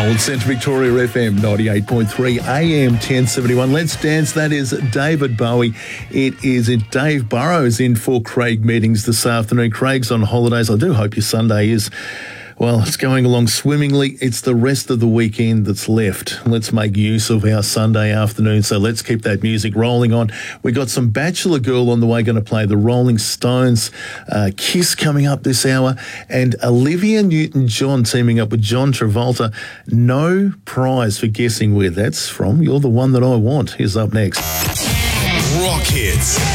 Old Centre Victoria FM 98.3 AM 1071. Let's dance. That is David Bowie. It is Dave Burrows in for Craig Meetings this afternoon. Craig's on holidays. I do hope your Sunday is, well, it's going along swimmingly. It's the rest of the weekend that's left. Let's make use of our Sunday afternoon. So let's keep that music rolling on. We got some Bachelor Girl on the way, going to play the Rolling Stones. Kiss coming up this hour. And Olivia Newton-John teaming up with John Travolta. No prize for guessing where that's from. You're the one that I want. Here's up next. Rock Hits.